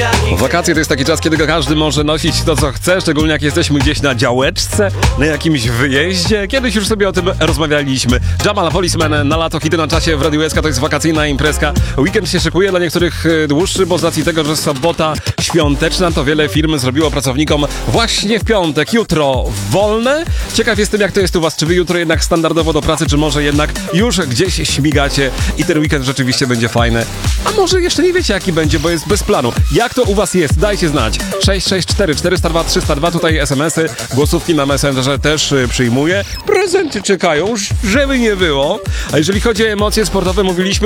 Wakacje to jest taki czas, kiedy każdy może nosić to, co chce, szczególnie jak jesteśmy gdzieś na działeczce, na jakimś wyjeździe. Kiedyś już sobie o tym rozmawialiśmy. Jamal Policeman na lato, hity na czasie w Radiu SK, to jest wakacyjna imprezka. Weekend się szykuje, dla niektórych dłuższy, bo z racji tego, że sobota świąteczna, to wiele firm zrobiło pracownikom właśnie w piątek, jutro wolne. Ciekaw jestem, jak to jest u was, czy wy jutro jednak standardowo do pracy, czy może jednak już gdzieś śmigacie i ten weekend rzeczywiście będzie fajny. A może jeszcze nie wiecie, jaki będzie, bo jest bez planu. Jak to u was jest? Dajcie znać. 664 402 302, tutaj SMS-y, głosówki na Messengerze też przyjmuję. Prezenty czekają, żeby nie było. A jeżeli chodzi o emocje sportowe, mówiliśmy